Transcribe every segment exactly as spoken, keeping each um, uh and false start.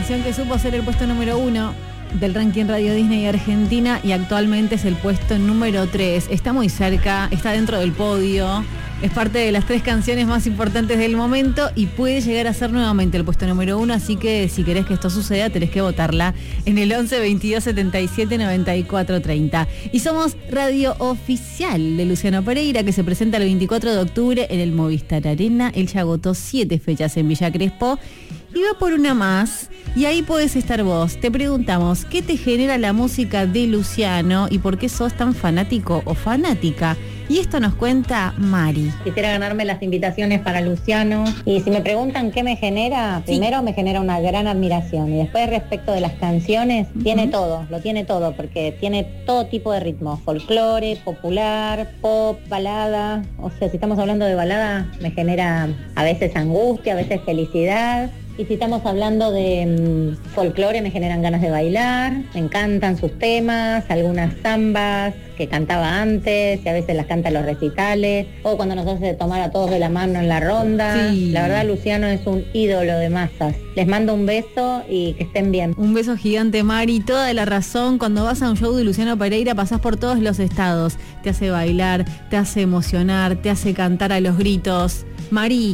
canción que supo ser el puesto número uno del ranking Radio Disney Argentina y actualmente es el puesto número tres. Está muy cerca, está dentro del podio, es parte de las tres canciones más importantes del momento y puede llegar a ser nuevamente el puesto número uno, así que si querés que esto suceda tenés que votarla en el once veintidós setenta y siete noventa y cuatro treinta. Y somos radio oficial de Luciano Pereira, que se presenta el veinticuatro de octubre en el Movistar Arena. Él ya agotó siete fechas en Villa Crespo y va por una más, y ahí podés estar vos. Te preguntamos, ¿qué te genera la música de Luciano y por qué sos tan fanático o fanática? Y esto nos cuenta Mari. Quisiera ganarme las invitaciones para Luciano. Y si me preguntan qué me genera, sí. Primero me genera una gran admiración. Y después respecto de las canciones, uh-huh. tiene todo, lo tiene todo, porque tiene todo tipo de ritmos. Folclore, popular, pop, balada. O sea, si estamos hablando de balada, me genera a veces angustia, a veces felicidad. Y si estamos hablando de mmm, folclore, me generan ganas de bailar, me encantan sus temas, algunas zambas que cantaba antes, y a veces las canta en los recitales, o cuando nos hace tomar a todos de la mano en la ronda. Sí. La verdad, Luciano es un ídolo de masas. Les mando un beso y que estén bien. Un beso gigante, Mari, toda la razón. Cuando vas a un show de Luciano Pereira pasás por todos los estados. Te hace bailar, te hace emocionar, te hace cantar a los gritos. Mari,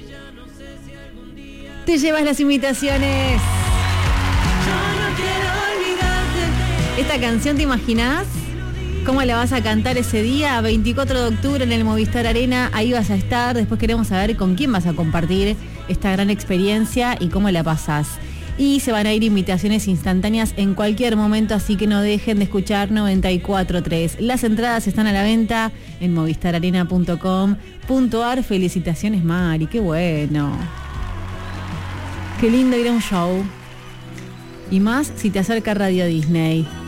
te llevas las invitaciones. Esta canción, ¿te imaginás cómo la vas a cantar ese día? veinticuatro de octubre en el Movistar Arena, ahí vas a estar. Después queremos saber con quién vas a compartir esta gran experiencia y cómo la pasás. Y se van a ir invitaciones instantáneas en cualquier momento, así que no dejen de escuchar noventa y cuatro tres. Las entradas están a la venta en movistar arena punto com punto ar. Felicitaciones, Mari, qué bueno. Qué lindo ir a un show. Y más si te acerca Radio Disney.